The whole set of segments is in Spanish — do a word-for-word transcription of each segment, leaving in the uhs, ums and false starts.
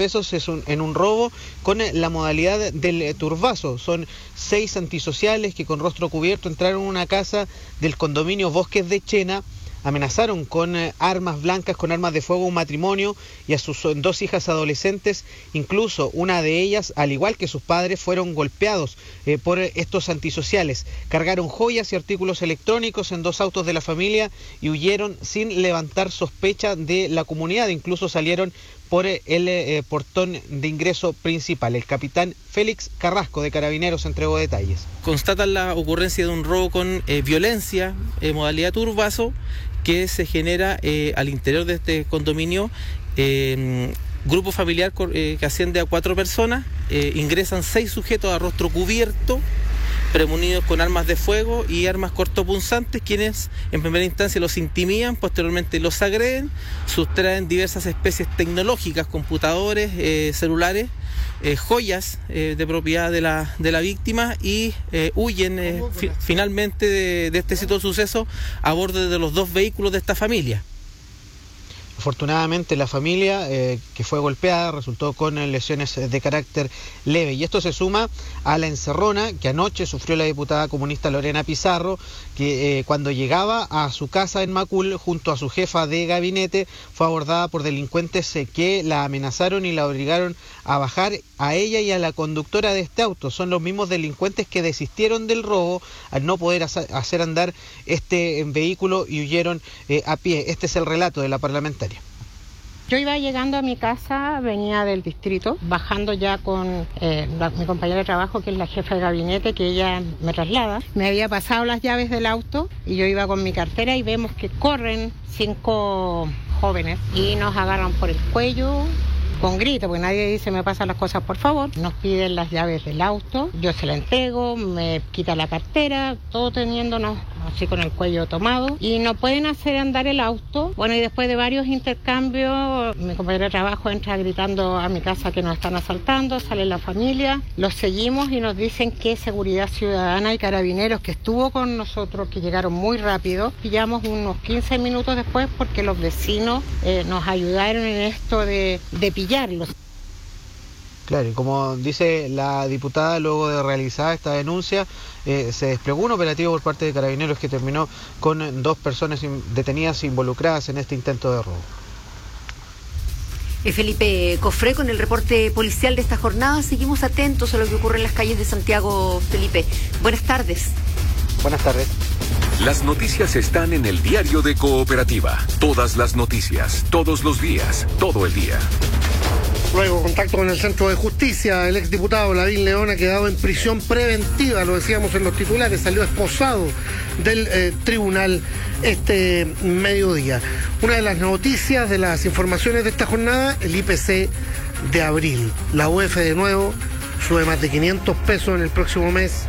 pesos es un, en un robo con la modalidad del turbazo. Son seis antisociales que con rostro cubierto entraron a una casa del condominio Bosques de Chena, amenazaron con eh, armas blancas, con armas de fuego, un matrimonio y a sus dos hijas adolescentes. Incluso una de ellas, al igual que sus padres, fueron golpeados eh, por estos antisociales. Cargaron joyas y artículos electrónicos en dos autos de la familia y huyeron sin levantar sospecha de la comunidad. Incluso salieron por el eh, portón de ingreso principal. El capitán Félix Carrasco de Carabineros entregó detalles. Constatan la ocurrencia de un robo con eh, violencia, eh, modalidad turbazo, que se genera eh, al interior de este condominio. Eh, grupo familiar eh, que asciende a cuatro personas, eh, ingresan seis sujetos a rostro cubierto, premunidos con armas de fuego y armas cortopunzantes, quienes en primera instancia los intimidan, posteriormente los agreden, sustraen diversas especies tecnológicas, computadores, eh, celulares, eh, joyas eh, de propiedad de la, de la víctima y eh, huyen eh, fi- finalmente de, de este sitio de suceso a bordo de los dos vehículos de esta familia. Afortunadamente la familia eh, que fue golpeada resultó con lesiones de carácter leve, y esto se suma a la encerrona que anoche sufrió la diputada comunista Lorena Pizarro, que eh, cuando llegaba a su casa en Macul junto a su jefa de gabinete fue abordada por delincuentes eh, que la amenazaron y la obligaron a bajar a ella y a la conductora de este auto. Son los mismos delincuentes que desistieron del robo al no poder hacer andar este vehículo y huyeron eh, a pie. Este es el relato de la parlamentaria. Yo iba llegando a mi casa, venía del distrito, bajando ya con eh, la, mi compañera de trabajo, que es la jefa de gabinete, que ella me traslada. Me había pasado las llaves del auto y yo iba con mi cartera y vemos que corren cinco jóvenes y nos agarran por el cuello con grito, porque nadie dice me pasan las cosas por favor. Nos piden las llaves del auto, yo se la entrego, me quita la cartera, todo teniéndonos así con el cuello tomado, y no pueden hacer andar el auto. Bueno, y después de varios intercambios, mi compañero de trabajo entra gritando a mi casa que nos están asaltando, sale la familia, los seguimos y nos dicen que Seguridad Ciudadana y Carabineros, que estuvo con nosotros, que llegaron muy rápido. Pillamos unos quince minutos después porque los vecinos eh, nos ayudaron en esto de, de pillarlos. Claro, y como dice la diputada, luego de realizar esta denuncia, eh, se desplegó un operativo por parte de Carabineros que terminó con dos personas in- detenidas involucradas en este intento de robo. Eh, Felipe Cofré con el reporte policial de esta jornada. Seguimos atentos a lo que ocurre en las calles de Santiago. Felipe, buenas tardes. Buenas tardes. Las noticias están en el diario de Cooperativa. Todas las noticias, todos los días, todo el día. Luego, contacto con el Centro de Justicia, el exdiputado Lavín León ha quedado en prisión preventiva, lo decíamos en los titulares, salió esposado del eh, tribunal este mediodía. Una de las noticias, de las informaciones de esta jornada, el I P C de abril. La U E F de nuevo sube más de quinientos pesos en el próximo mes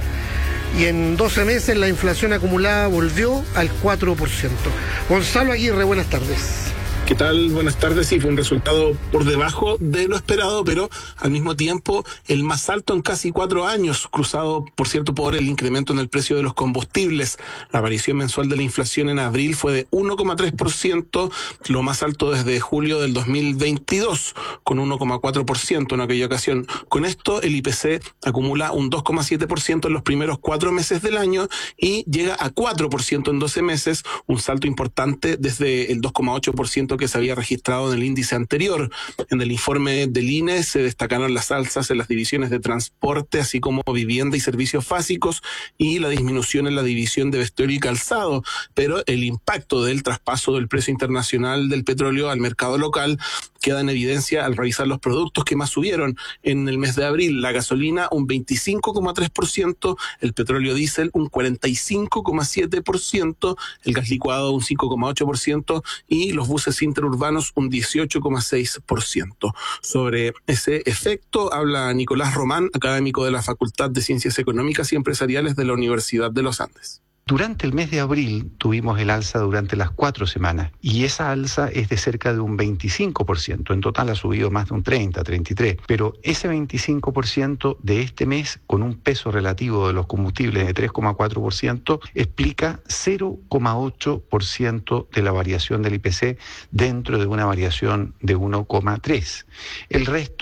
y en doce meses la inflación acumulada volvió al cuatro por ciento. Gonzalo Aguirre, buenas tardes. ¿Qué tal? Buenas tardes. Sí, fue un resultado por debajo de lo esperado, pero al mismo tiempo el más alto en casi cuatro años, cruzado, por cierto, por el incremento en el precio de los combustibles. La variación mensual de la inflación en abril fue de uno coma tres por ciento, lo más alto desde julio del dos mil veintidós, con uno coma cuatro por ciento en aquella ocasión. Con esto, el I P C acumula un dos coma siete por ciento en los primeros cuatro meses del año y llega a cuatro por ciento en doce meses, un salto importante desde el dos coma ocho por ciento que se había registrado en el índice anterior. En el informe del I N E se destacaron las alzas en las divisiones de transporte, así como vivienda y servicios básicos, y la disminución en la división de vestuario y calzado, pero el impacto del traspaso del precio internacional del petróleo al mercado local queda en evidencia al revisar los productos que más subieron en el mes de abril. La gasolina un veinticinco coma tres por ciento, el petróleo diésel un cuarenta y cinco coma siete por ciento, el gas licuado un cinco coma ocho por ciento y los buses interurbanos un dieciocho coma seis por ciento. Sobre ese efecto habla Nicolás Román, académico de la Facultad de Ciencias Económicas y Empresariales de la Universidad de los Andes. Durante el mes de abril tuvimos el alza durante las cuatro semanas y esa alza es de cerca de un veinticinco por ciento. En total ha subido más de un treinta, treinta y tres por ciento, pero ese veinticinco por ciento de este mes, con un peso relativo de los combustibles de tres coma cuatro por ciento, explica cero coma ocho por ciento de la variación del I P C dentro de una variación de uno coma tres por ciento. El resto